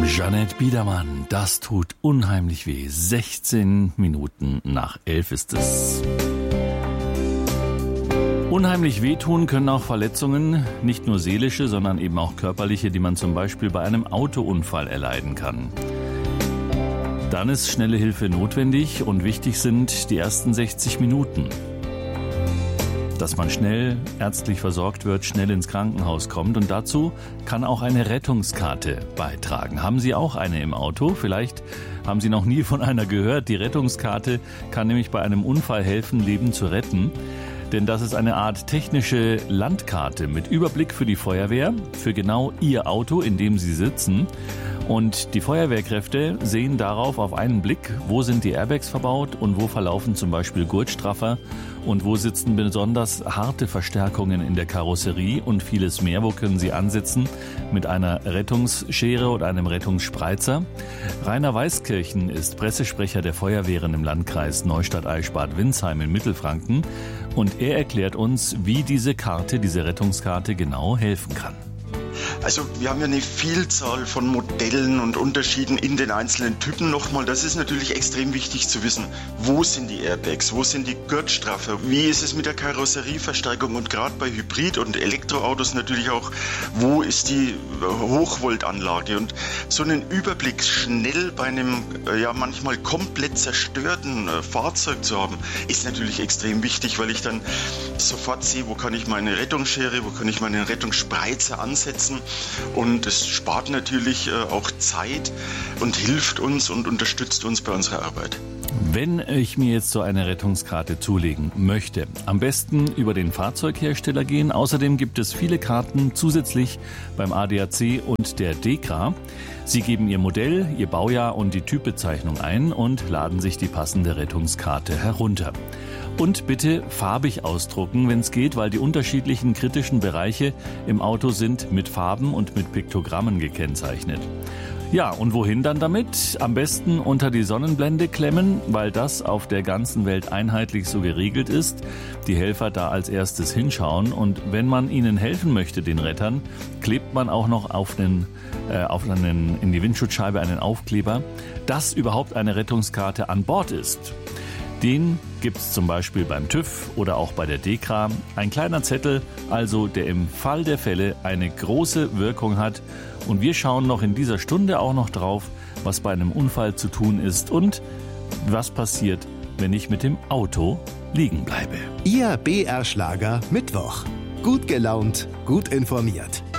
Jeanette Biedermann, das tut unheimlich weh. 16 Minuten nach 11 ist es. Unheimlich wehtun können auch Verletzungen, nicht nur seelische, sondern eben auch körperliche, die man zum Beispiel bei einem Autounfall erleiden kann. Dann ist schnelle Hilfe notwendig und wichtig sind die ersten 60 Minuten. Dass man schnell ärztlich versorgt wird, schnell ins Krankenhaus kommt. Und dazu kann auch eine Rettungskarte beitragen. Haben Sie auch eine im Auto? Vielleicht haben Sie noch nie von einer gehört. Die Rettungskarte kann nämlich bei einem Unfall helfen, Leben zu retten. Denn das ist eine Art technische Landkarte mit Überblick für die Feuerwehr, für genau Ihr Auto, in dem Sie sitzen. Und die Feuerwehrkräfte sehen darauf auf einen Blick, wo sind die Airbags verbaut und wo verlaufen zum Beispiel Gurtstraffer und wo sitzen besonders harte Verstärkungen in der Karosserie und vieles mehr. Wo können Sie ansetzen mit einer Rettungsschere oder einem Rettungsspreizer? Rainer Weiskirchen ist Pressesprecher der Feuerwehren im Landkreis Neustadt-Eichsbad-Windsheim in Mittelfranken und er erklärt uns, wie diese Rettungskarte genau helfen kann. Also wir haben ja eine Vielzahl von Modellen und Unterschieden in den einzelnen Typen nochmal. Das ist natürlich extrem wichtig zu wissen. Wo sind die Airbags? Wo sind die Gurtstraffer? Wie ist es mit der Karosserieverstärkung? Und gerade bei Hybrid- und Elektroautos natürlich auch, wo ist die Hochvoltanlage? Und so einen Überblick schnell bei einem manchmal komplett zerstörten Fahrzeug zu haben, ist natürlich extrem wichtig, weil ich dann sofort sehe, wo kann ich meine Rettungsschere, wo kann ich meinen Rettungsspreizer ansetzen. Und es spart natürlich auch Zeit und hilft uns und unterstützt uns bei unserer Arbeit. Wenn ich mir jetzt so eine Rettungskarte zulegen möchte, am besten über den Fahrzeughersteller gehen. Außerdem gibt es viele Karten zusätzlich beim ADAC und der DEKRA. Sie geben Ihr Modell, Ihr Baujahr und die Typbezeichnung ein und laden sich die passende Rettungskarte herunter. Und bitte farbig ausdrucken, wenn es geht, weil die unterschiedlichen kritischen Bereiche im Auto sind mit Farben und mit Piktogrammen gekennzeichnet. Ja, und wohin dann damit? Am besten unter die Sonnenblende klemmen, weil das auf der ganzen Welt einheitlich so geregelt ist. Die Helfer da als erstes hinschauen und wenn man ihnen helfen möchte, den Rettern, klebt man auch noch in die Windschutzscheibe einen Aufkleber, dass überhaupt eine Rettungskarte an Bord ist. Den gibt's zum Beispiel beim TÜV oder auch bei der DEKRA. Ein kleiner Zettel, also der im Fall der Fälle eine große Wirkung hat. Und wir schauen noch in dieser Stunde auch noch drauf, was bei einem Unfall zu tun ist und was passiert, wenn ich mit dem Auto liegen bleibe. Ihr BR Schlager Mittwoch. Gut gelaunt, gut informiert.